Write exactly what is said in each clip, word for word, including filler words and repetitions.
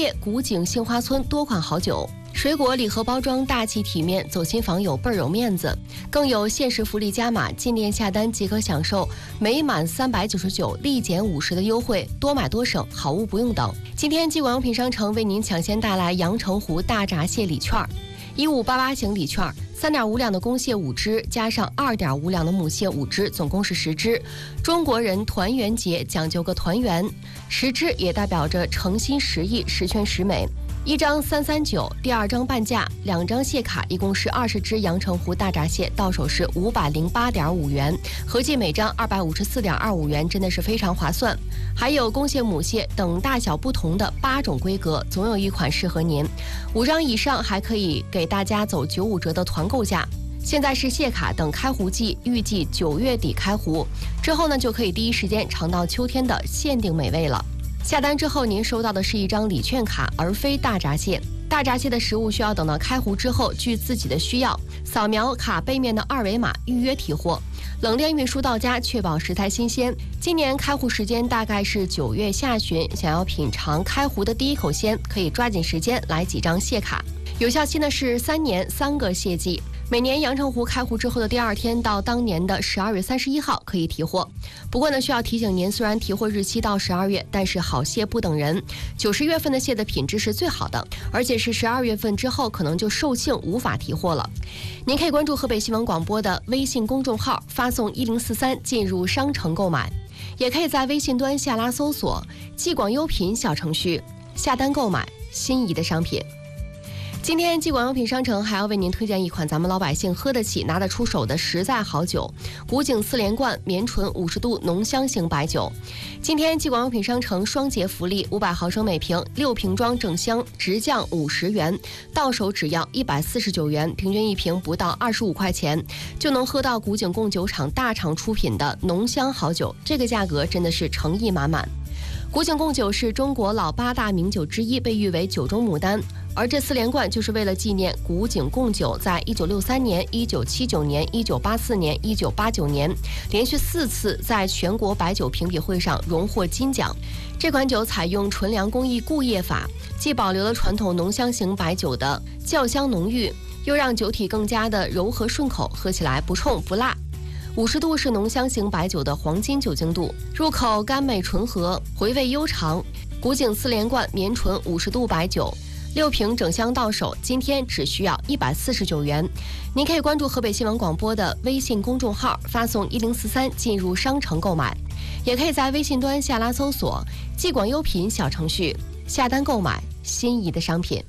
夜古井杏花村多款好酒，水果礼盒包装大气体面，走亲访友倍儿有面子。更有限时福利加码，进店下单即可享受每满三百九十九立减五十的优惠，多买多省，好物不用等。今天继广用品商城为您抢先带来阳澄湖大闸蟹礼券，一五八八型礼券。三点五两的公蟹五只，加上二点五两的母蟹五只，总共是十只。中国人团圆节讲究个团圆，十只也代表着诚心实意，十全十美。一张三三九，第二张半价，两张蟹卡，一共是二十只阳澄湖大闸蟹，到手是五百零八点五元，合计每张二百五十四点二五元，真的是非常划算。还有公蟹、母蟹等大小不同的八种规格，总有一款适合您。五张以上还可以给大家走九五折的团购价。现在是蟹卡等开湖季，预计九月底开湖，之后呢就可以第一时间尝到秋天的限定美味了。下单之后，您收到的是一张礼券卡，而非大闸蟹。大闸蟹的食物需要等到开湖之后，据自己的需要，扫描卡背面的二维码预约提货，冷链运输到家，确保食材新鲜。今年开湖时间大概是九月下旬，想要品尝开湖的第一口鲜，可以抓紧时间来几张蟹卡。有效期呢是三年三个蟹季。每年阳澄湖开湖之后的第二天到当年的十二月三十一号可以提货。不过呢，需要提醒您，虽然提货日期到十二月，但是好蟹不等人，九十月份的蟹的品质是最好的，而且是十二月份之后可能就售罄无法提货了。您可以关注河北新闻广播的微信公众号，发送一零四三进入商城购买，也可以在微信端下拉搜索继广优品小程序下单购买心仪的商品。今天继广用品商城还要为您推荐一款咱们老百姓喝得起拿得出手的实在好酒，古井四连冠绵醇五十度浓香型白酒。今天继广用品商城双节福利，五百毫升每瓶，六瓶装整箱直降五十元，到手只要一百四十九元，平均一瓶不到二十五块钱，就能喝到古井贡酒厂大厂出品的浓香好酒，这个价格真的是诚意满满。古井贡酒是中国老八大名酒之一，被誉为酒中牡丹。而这四连冠就是为了纪念古井贡酒在一九六三年、一九七九年、一九八四年、一九八九年连续四次在全国白酒评比会上荣获金奖。这款酒采用纯粮工艺固液法，既保留了传统浓香型白酒的酵香浓郁，又让酒体更加的柔和顺口，喝起来不冲不辣。五十度是浓香型白酒的黄金酒精度，入口甘美醇和，回味悠长。古井四连冠绵醇五十度白酒，六瓶整箱到手，今天只需要一百四十九元。您可以关注河北新闻广播的微信公众号，发送一零四三进入商城购买，也可以在微信端下拉搜索继广优品小程序下单购买心仪的商品。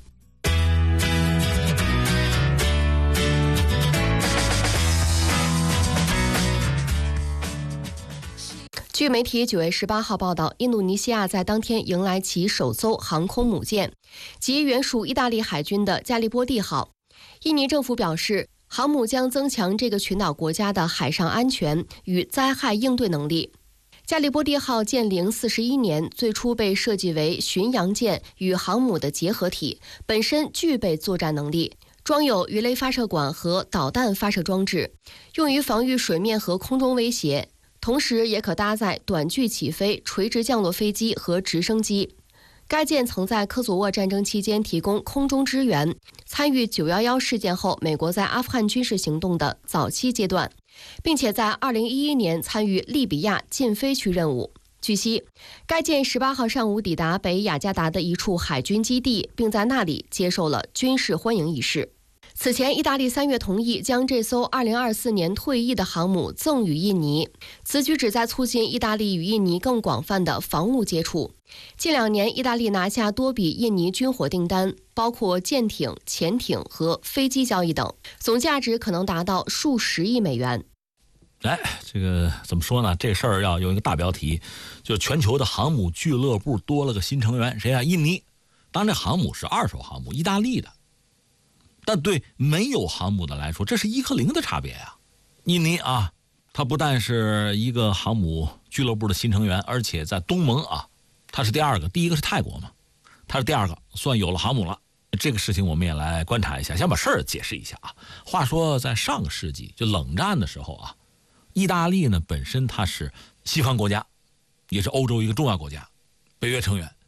据媒体九月十八号报道，印度尼西亚在当天迎来其首艘航空母舰，即原属意大利海军的加利波第号。印尼政府表示，航母将增强这个群岛国家的海上安全与灾害应对能力。加利波第号建龄四十一年，最初被设计为巡洋舰与航母的结合体，本身具备作战能力，装有鱼雷发射管和导弹发射装置，用于防御水面和空中威胁。同时也可搭载短距起飞、垂直降落飞机和直升机。该舰曾在科索沃战争期间提供空中支援，参与九一一事件后美国在阿富汗军事行动的早期阶段，并且在二零一一年参与利比亚禁飞区任务。据悉，该舰十八号上午抵达北雅加达的一处海军基地，并在那里接受了军事欢迎仪式。此前，意大利三月同意将这艘二零二四年退役的航母赠予印尼，此举旨在促进意大利与印尼更广泛的防务接触。近两年，意大利拿下多笔印尼军火订单，包括舰艇、潜艇和飞机交易等，总价值可能达到数十亿美元。 哎，这个怎么说呢？这事儿要用一个大标题，就是全球的航母俱乐部多了个新成员，谁啊？印尼。当然，这航母是二手航母，意大利的。但对没有航母的来说，这是一和零的差别呀。印尼啊，它不但是一个航母俱乐部的新成员，而且在东盟啊，它是第二个，第一个是泰国嘛，它是第二个，算有了航母了。这个事情我们也来观察一下，先把事儿解释一下啊。话说在上个世纪就冷战的时候啊，意大利呢本身它是西方国家，也是欧洲一个重要国家，北约成员。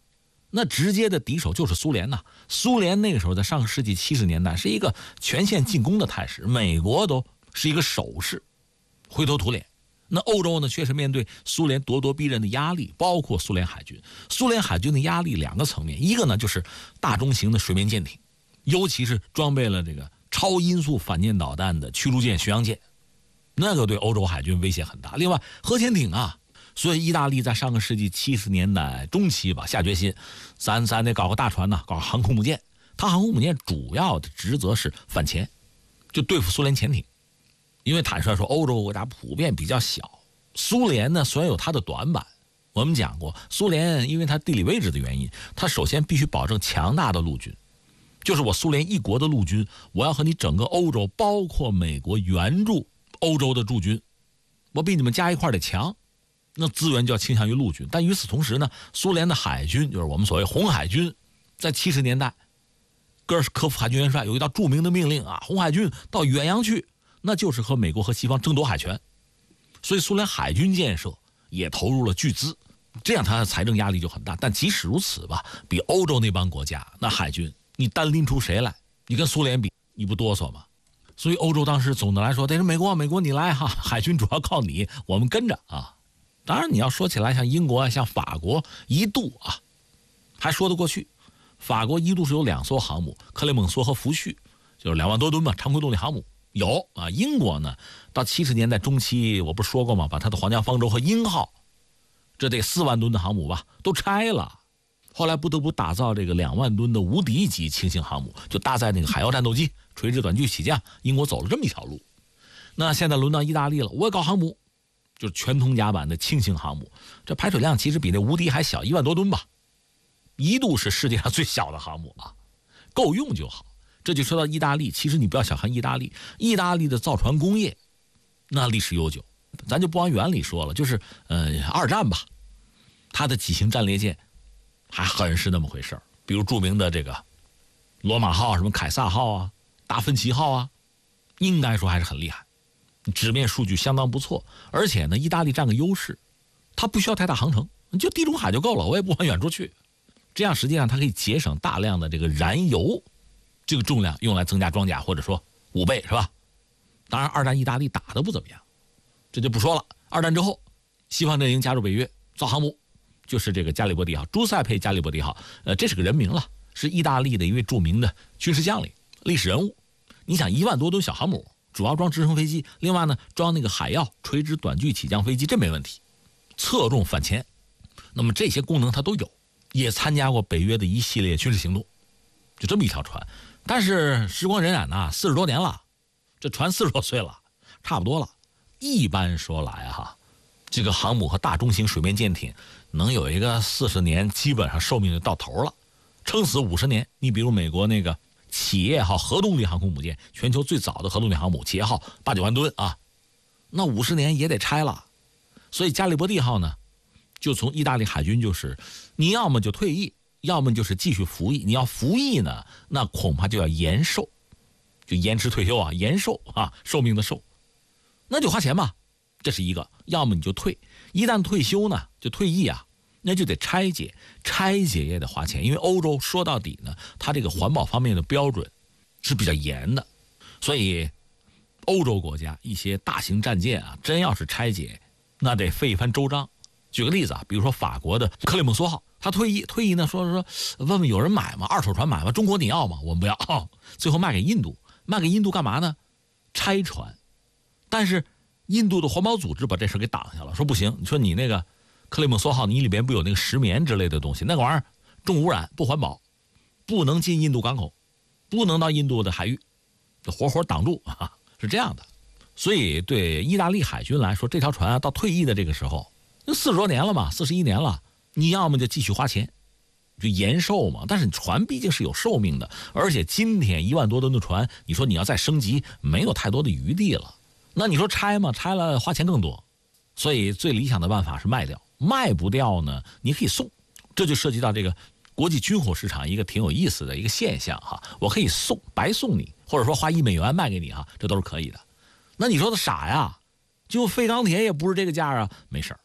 那直接的敌手就是苏联呐。苏联那个时候在上个世纪七十年代是一个全线进攻的态势，美国都是一个守势，灰头土脸。那欧洲呢，确实面对苏联咄咄逼人的压力，包括苏联海军。苏联海军的压力两个层面，一个呢就是大中型的水面舰艇，尤其是装备了这个超音速反舰导弹的驱逐舰、巡洋舰，那个对欧洲海军威胁很大。另外，核潜艇啊，所以意大利在上个世纪七十年代中期吧，下决心，咱咱得搞个大船呐，搞个航空母舰。它航空母舰主要的职责是反潜，就对付苏联潜艇。因为坦率说，欧洲国家普遍比较小，苏联呢虽然有它的短板，我们讲过，苏联因为它地理位置的原因，它首先必须保证强大的陆军，就是我苏联一国的陆军，我要和你整个欧洲，包括美国援助欧洲的驻军，我比你们加一块得强，那资源就要倾向于陆军。但与此同时呢，苏联的海军，就是我们所谓红海军，在七十年代，戈尔科夫海军元帅有一道著名的命令啊，红海军到远洋去，那就是和美国和西方争夺海权。所以苏联海军建设也投入了巨资，这样它的财政压力就很大。但即使如此吧，比欧洲那帮国家，那海军你单拎出谁来，你跟苏联比，你不哆嗦吗？所以欧洲当时总的来说，得是美国，美国你来哈，海军主要靠你，我们跟着啊。当然你要说起来，像英国啊，像法国，一度啊还说得过去。法国一度是有两艘航母，克雷蒙梭和福煦，就是两万多吨吧，常规动力航母有啊。英国呢，到七十年代中期，我不是说过吗？把它的皇家方舟和鹰号，这得四万吨的航母吧，都拆了。后来不得不打造这个两万吨的无敌级轻型航母，就搭载那个海妖战斗机，垂直短距起降。英国走了这么一条路。那现在轮到意大利了，我也搞航母，就是全通甲版的轻型航母，这排水量其实比那无敌还小，一万多吨吧，一度是世界上最小的航母啊，够用就好。这就说到意大利，其实你不要小看意大利，意大利的造船工业那历史悠久，咱就不往远里说了，就是呃二战吧，它的几型战列舰还很是那么回事儿，比如著名的这个罗马号、什么凯撒号啊、达芬奇号啊，应该说还是很厉害，纸面数据相当不错。而且呢，意大利占个优势，它不需要太大航程，就地中海就够了，我也不往远处去。这样实际上它可以节省大量的这个燃油，这个重量用来增加装甲，或者说五倍是吧？当然，二战意大利打得不怎么样，这就不说了。二战之后，西方阵营加入北约造航母，就是这个加里波第号，朱塞佩加里波第号，呃，这是个人名了，是意大利的一位著名的军事将领、历史人物。你想，一万多吨小航母，主要装直升飞机，另外呢，装那个海妖垂直短距起降飞机，这没问题，侧重反潜。那么这些功能它都有，也参加过北约的一系列军事行动，就这么一条船。但是时光荏苒呐，四十多年了，这船四十多岁了，差不多了。一般说来哈，这个航母和大中型水面舰艇能有一个四十年，基本上寿命就到头了，撑死五十年。你比如美国那个企业号核动力航空母舰，全球最早的核动力航母，企业号八九万吨啊，那五十年也得拆了。所以加里波第号呢，就从意大利海军，就是你要么就退役，要么就是继续服役。你要服役呢，那恐怕就要延寿，就延迟退休啊，延寿啊，寿命的寿，那就花钱嘛，这是一个。要么你就退，一旦退休呢，就退役啊，那就得拆解，拆解也得花钱。因为欧洲说到底呢，它这个环保方面的标准是比较严的，所以欧洲国家一些大型战舰啊，真要是拆解，那得费一番周章。举个例子啊，比如说法国的克雷蒙梭号，他退役，退役呢说说问问有人买吗？二手船买吗？中国你要吗？我们不要，哦，最后卖给印度，卖给印度干嘛呢？拆船。但是印度的环保组织把这事给挡下了，说不行，你说你那个克雷蒙梭号，你里边不有那个石棉之类的东西，那个玩意儿重污染，不环保，不能进印度港口，不能到印度的海域，就活活挡住啊，是这样的。所以对意大利海军来说，这条船啊，到退役的这个时候，就四十多年了嘛，四十一年了，你要么就继续花钱，就延寿嘛。但是船毕竟是有寿命的，而且今天一万多吨的船，你说你要再升级，没有太多的余地了。那你说拆嘛，拆了花钱更多。所以最理想的办法是卖掉，卖不掉呢，你可以送。这就涉及到这个国际军火市场一个挺有意思的一个现象哈，我可以送，白送你，或者说花一美元卖给你哈，这都是可以的。那你说他傻呀，就废钢铁也不是这个价啊，没事儿，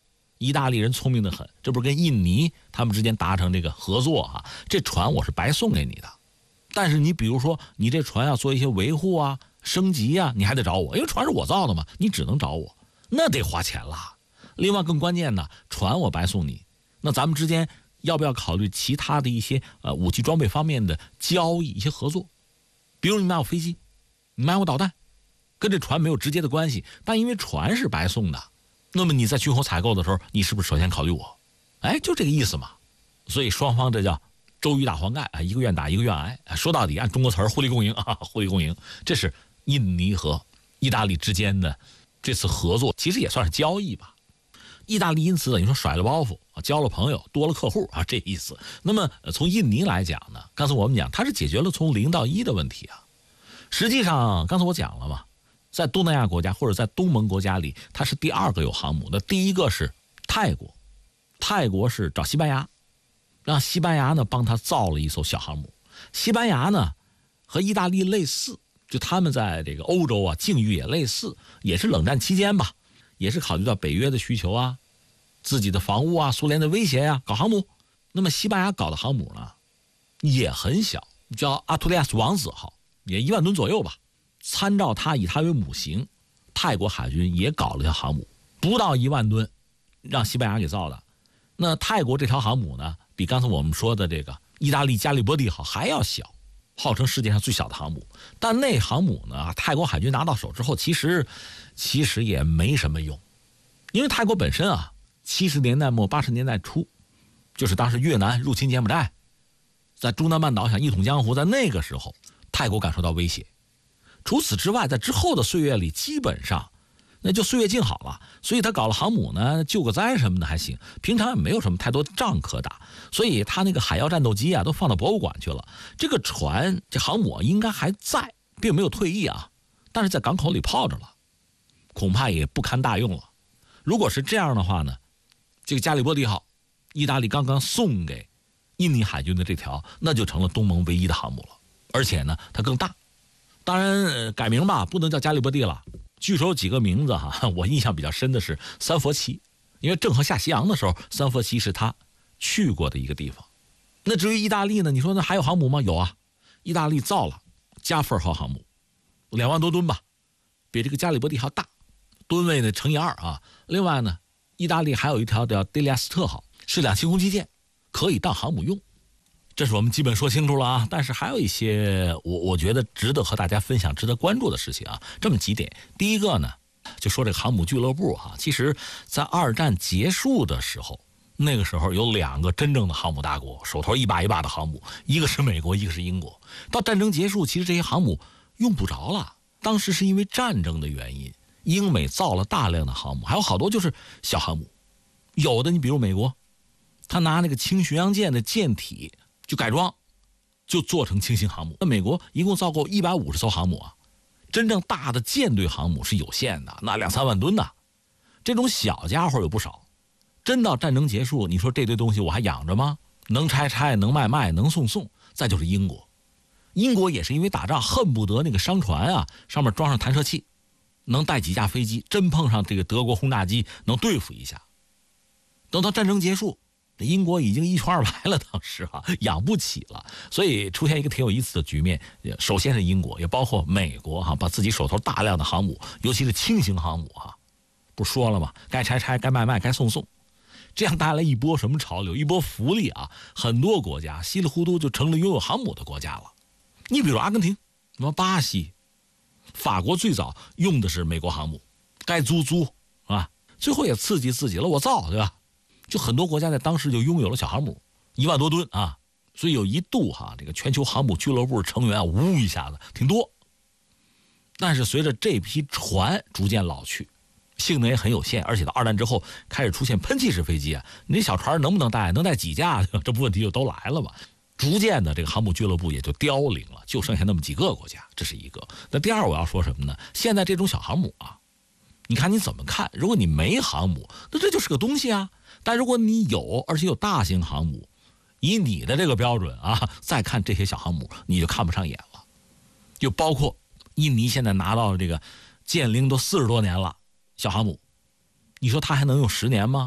意大利人聪明得很，这不是跟印尼他们之间达成这个合作啊？这船我是白送给你的，但是你比如说你这船要做一些维护啊、升级啊，你还得找我，因为船是我造的嘛，你只能找我，那得花钱了。另外更关键的，船我白送你，那咱们之间要不要考虑其他的一些呃武器装备方面的交易、一些合作？比如你买我飞机，你买我导弹，跟这船没有直接的关系，但因为船是白送的，那么你在军火采购的时候，你是不是首先考虑我？哎，就这个意思嘛。所以双方这叫周瑜打黄盖啊，一个愿打一个愿挨。说到底按中国词儿，互利共赢啊，互利共赢。这是印尼和意大利之间的这次合作，其实也算是交易吧。意大利因此等于说甩了包袱啊，交了朋友，多了客户啊，这意思。那么从印尼来讲呢，刚才我们讲它是解决了从零到一的问题啊。实际上刚才我讲了嘛，在东南亚国家或者在东盟国家里，它是第二个有航母的，第一个是泰国，泰国是找西班牙，让西班牙呢帮他造了一艘小航母。西班牙呢和意大利类似，就他们在这个欧洲啊境遇也类似，也是冷战期间吧，也是考虑到北约的需求啊，自己的防务啊，苏联的威胁啊，搞航母。那么西班牙搞的航母呢也很小，叫阿图利亚斯王子号，也一万吨左右吧。参照它，以它为母型，泰国海军也搞了条航母，不到一万吨，让西班牙给造的。那泰国这条航母呢，比刚才我们说的这个意大利加利波第号还要小，号称世界上最小的航母。但那航母呢，泰国海军拿到手之后，其实其实也没什么用，因为泰国本身啊，七十年代末八十年代初，就是当时越南入侵柬埔寨，在中南半岛想一统江湖，在那个时候，泰国感受到威胁。除此之外，在之后的岁月里，基本上那就岁月静好了。所以他搞了航母呢，救个灾什么的还行，平常也没有什么太多仗可打。所以他那个海妖战斗机啊，都放到博物馆去了。这个船，这航母应该还在，并没有退役啊，但是在港口里泡着了，恐怕也不堪大用了。如果是这样的话呢，这个加利波第号，意大利刚刚送给印尼海军的这条，那就成了东盟唯一的航母了，而且呢，它更大。当然、呃、改名吧，不能叫加利波第了。据说有几个名字哈，我印象比较深的是三佛齐，因为郑和下西洋的时候，三佛齐是他去过的一个地方。那至于意大利呢，你说那还有航母吗？有啊，意大利造了加菲尔号航母，两万多吨吧，比这个加利波第号大，吨位呢乘以二啊。另外呢，意大利还有一条叫德里亚斯特号，是两栖攻击舰，可以当航母用。这是我们基本说清楚了啊，但是还有一些我我觉得值得和大家分享、值得关注的事情啊。这么几点，第一个呢，就说这个航母俱乐部啊，其实在二战结束的时候，那个时候有两个真正的航母大国，手头一把一把的航母，一个是美国，一个是英国。到战争结束，其实这些航母用不着了。当时是因为战争的原因，英美造了大量的航母，还有好多就是小航母，有的你比如美国，他拿那个轻巡洋舰的舰体就改装，就做成轻型航母。那美国一共造过一百五十艘航母啊，真正大的舰队航母是有限的，那两三万吨的，这种小家伙有不少。真到战争结束，你说这堆东西我还养着吗？能拆拆，能卖卖，能送送。再就是英国，英国也是因为打仗恨不得那个商船啊上面装上弹射器，能带几架飞机，真碰上这个德国轰炸机能对付一下。等到战争结束，英国已经一穷二白了，当时啊养不起了，所以出现一个挺有意思的局面。首先是英国，也包括美国哈、啊，把自己手头大量的航母，尤其是轻型航母哈、啊，不说了吗？该拆拆，该卖卖，该送送，这样带来一波什么潮流？一波福利啊！很多国家稀里糊涂就成了拥有航母的国家了。你比如阿根廷、什么巴西、法国，最早用的是美国航母，该租租啊，最后也刺激自己了，我造，对吧？就很多国家在当时就拥有了小航母，一万多吨啊，所以有一度哈，这个全球航母俱乐部成员啊，呜一下子挺多。但是随着这批船逐渐老去，性能也很有限，而且到二战之后开始出现喷气式飞机啊，你小船能不能带？能带几架？这不问题就都来了嘛。逐渐的，这个航母俱乐部也就凋零了，就剩下那么几个国家，这是一个。那第二，我要说什么呢？现在这种小航母啊，你看你怎么看？如果你没航母，那这就是个东西啊。但如果你有，而且有大型航母，以你的这个标准啊，再看这些小航母，你就看不上眼了。就包括印尼现在拿到这个建龄都四十多年了小航母，你说它还能用十年吗？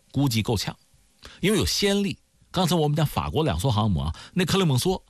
估计够呛，因为有先例。刚才我们讲法国两艘航母啊，那克雷蒙梭